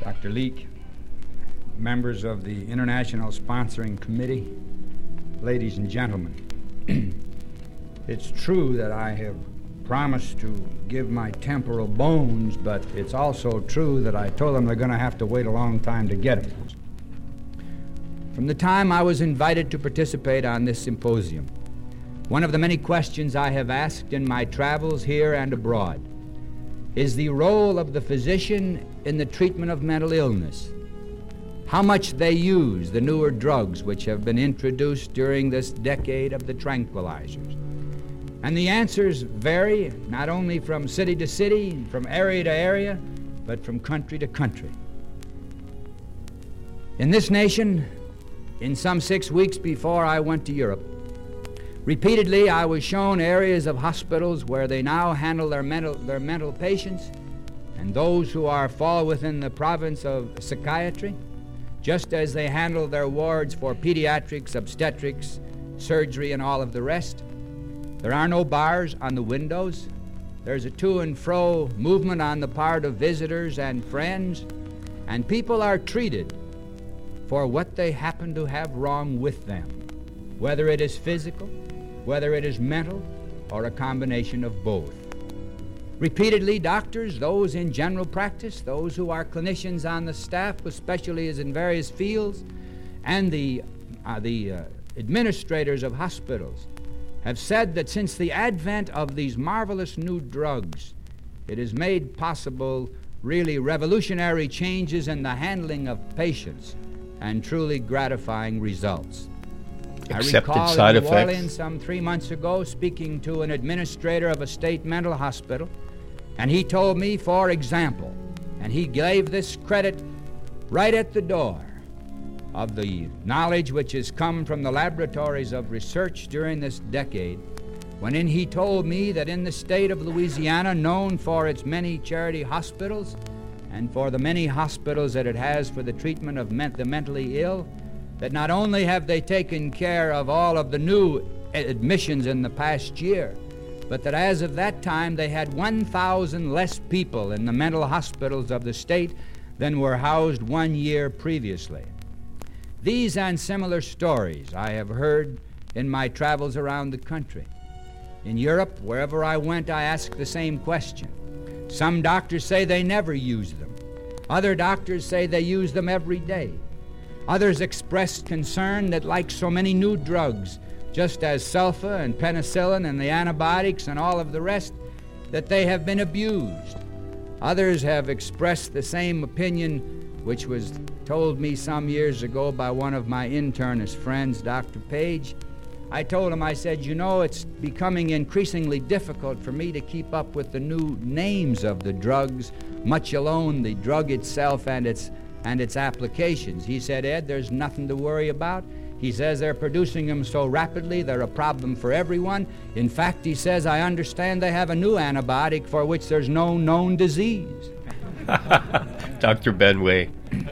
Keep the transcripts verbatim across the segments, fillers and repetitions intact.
Doctor Leake, members of the International Sponsoring Committee, ladies and gentlemen, it's true that I have promised to give my temporal bones, but it's also true that I told them they're going to have to wait a long time to get them. From the time I was invited to participate on this symposium, one of the many questions I have asked in my travels here and abroad is the role of the physician in the treatment of mental illness. How much they use the newer drugs which have been introduced during this decade of the tranquilizers. And the answers vary not only from city to city, from area to area, but from country to country. In this nation, in some six weeks before I went to Europe, repeatedly I was shown areas of hospitals where they now handle their mental, their mental patients and those who are fall within the province of psychiatry, just as they handle their wards for pediatrics, obstetrics, surgery, and all of the rest. There are no bars on the windows. There's a to and fro movement on the part of visitors and friends, and people are treated for what they happen to have wrong with them, whether it is physical, whether it is mental, or a combination of both. Repeatedly, doctors, those in general practice, those who are clinicians on the staff, especially as in various fields, and the, uh, the uh, administrators of hospitals, have said that since the advent of these marvelous new drugs, it has made possible really revolutionary changes in the handling of patients and truly gratifying results. Accepted I recall side in New effects. Orleans some three months ago speaking to an administrator of a state mental hospital, and he told me, for example, and he gave this credit right at the door of the knowledge which has come from the laboratories of research during this decade, when in he told me that in the state of Louisiana, known for its many charity hospitals and for the many hospitals that it has for the treatment of men- the mentally ill, that not only have they taken care of all of the new admissions in the past year, but that as of that time they had one thousand less people in the mental hospitals of the state than were housed one year previously. These and similar stories I have heard in my travels around the country. In Europe, wherever I went, I asked the same question. Some doctors say they never use them. Other doctors say they use them every day. Others expressed concern that, like so many new drugs, just as sulfa and penicillin and the antibiotics and all of the rest, that they have been abused. Others have expressed the same opinion which was told me some years ago by one of my internist friends, Doctor Page. I told him, I said, you know, it's becoming increasingly difficult for me to keep up with the new names of the drugs, much alone the drug itself and its and its applications. He said, Ed, there's nothing to worry about. He says they're producing them so rapidly, they're a problem for everyone. In fact, he says, I understand they have a new antibiotic for which there's no known disease. Doctor Benway.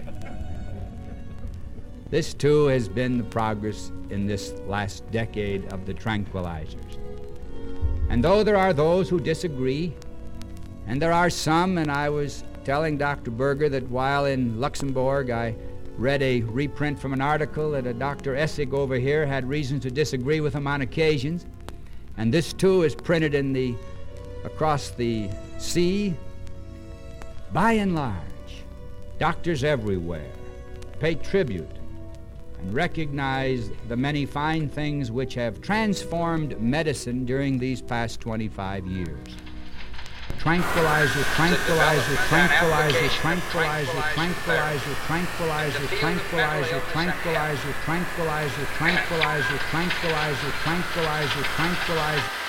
This, too, has been the progress in this last decade of the tranquilizers. And though there are those who disagree, and there are some, and I was telling Doctor Berger that while in Luxembourg I read a reprint from an article that a Doctor Essig over here had reason to disagree with him on occasions, and this too is printed in the across the sea. By and large, doctors everywhere pay tribute and recognize the many fine things which have transformed medicine during these past twenty-five years. Tranquilizer, tranquilizer, tranquilizer, tranquilizer, tranquilizer, tranquilizer, tranquilizer, tranquilizer, tranquilizer, tranquilizer, tranquilizer, tranquilizer, tranquilizer.